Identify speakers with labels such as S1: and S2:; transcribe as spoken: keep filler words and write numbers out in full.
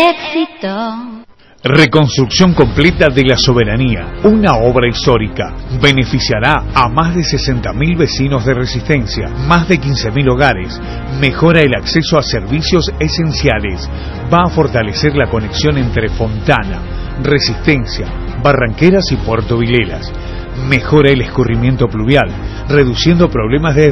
S1: éxito.
S2: Reconstrucción completa de la Soberanía, una obra histórica. Beneficiará a más de sesenta mil vecinos de Resistencia, más de quince mil hogares. Mejora el acceso a servicios esenciales. Va a fortalecer la conexión entre Fontana, Resistencia, Barranqueras y Puerto Vilelas. Mejora el escurrimiento pluvial, reduciendo problemas de